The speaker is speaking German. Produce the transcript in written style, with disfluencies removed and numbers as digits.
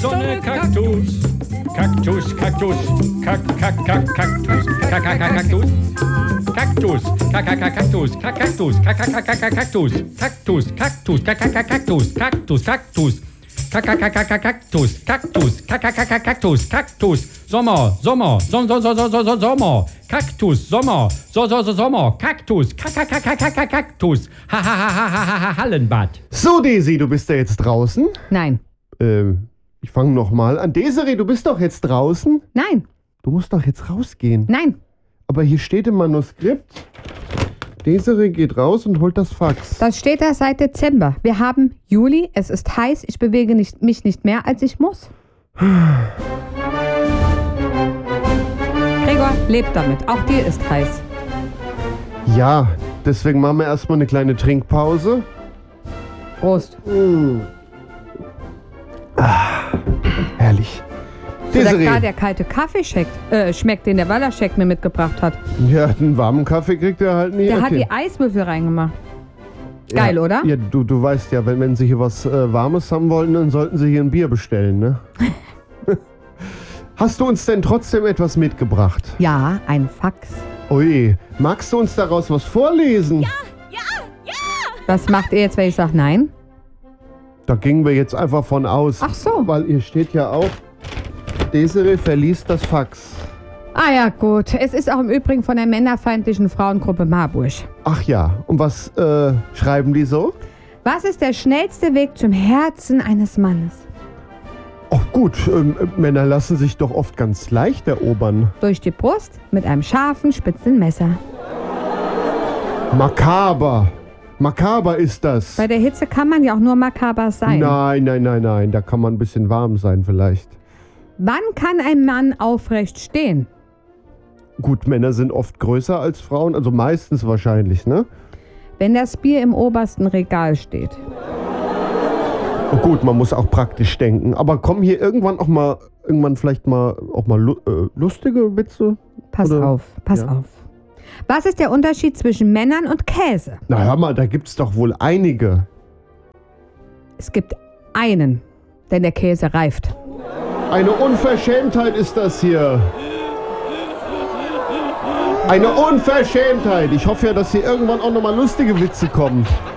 Sonne, Kaktus. Kaktus, Kaktus, Kaktus, Kaktus, Kaktus, Kaktus, Kaktus, Kaktus, Kaktus, Kaktus, Kaktus, Kaktus, Kaktus. Kaktus, Kaktus, Kaktus, Kaktus, Sommer, Sommer, Sommer, Kaktus, Sommer, Sommer, Kaktus, Kaktus, Hallenbad. So, Desi, du bist ja jetzt draußen? Nein. Ich fange nochmal an. Desiree, du bist doch jetzt draußen? Nein. Du musst doch jetzt rausgehen. Nein. Aber hier steht im Manuskript, Desiree geht raus und holt das Fax. Das steht da seit Dezember. Wir haben Juli, es ist heiß, ich bewege mich nicht mehr, als ich muss. Gregor, lebt damit. Auch dir ist heiß. Ja, deswegen machen wir erstmal eine kleine Trinkpause. Prost. Herrlich. Sogar Desiree. der kalte Kaffee schmeckt, den der Wallerscheck mir mitgebracht hat. Ja, einen warmen Kaffee kriegt er halt nie. Der hat okay. die Eiswürfel reingemacht. Geil, Ja, oder? Ja, du weißt ja, wenn Sie hier was Warmes haben wollen, dann sollten Sie hier ein Bier bestellen, ne? Hast du uns denn trotzdem etwas mitgebracht? Ja, ein Fax. Ui, magst du uns daraus was vorlesen? Ja. Was macht ihr jetzt, wenn ich sage nein? Da gingen wir jetzt einfach von aus. Ach so. Weil hier steht ja auch, Desiree verließ das Fax. Ah ja, gut. Es ist auch im Übrigen von der männerfeindlichen Frauengruppe Marburg. Ach ja, und was schreiben die so? Was ist der schnellste Weg zum Herzen eines Mannes? Ach gut, Männer lassen sich doch oft ganz leicht erobern. Durch die Brust mit einem scharfen, spitzen Messer. Makaber. Makaber ist das. Bei der Hitze kann man ja auch nur makaber sein. Nein. Da kann man ein bisschen warm sein vielleicht. Wann kann ein Mann aufrecht stehen? Gut, Männer sind oft größer als Frauen, also meistens wahrscheinlich, ne? Wenn das Bier im obersten Regal steht. Oh gut, man muss auch praktisch denken. Aber kommen hier irgendwann vielleicht mal lustige Witze? Pass Oder? auf. Was ist der Unterschied zwischen Männern und Käse? Na hör mal, da gibt's doch wohl einige. Es gibt einen, denn der Käse reift. Eine Unverschämtheit ist das hier. Eine Unverschämtheit. Ich hoffe ja, dass hier irgendwann auch nochmal lustige Witze kommen.